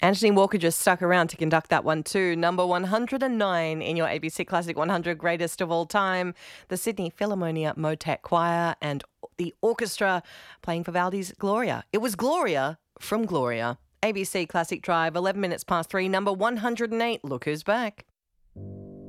Anthony Walker just stuck around to conduct that one too. Number 109 in your ABC Classic 100 Greatest of All Time. The Sydney Philharmonia Motet Choir and the orchestra playing Vivaldi's Gloria. It was Gloria from Gloria. ABC Classic Drive, 11 minutes past 3, number 108. Look who's back.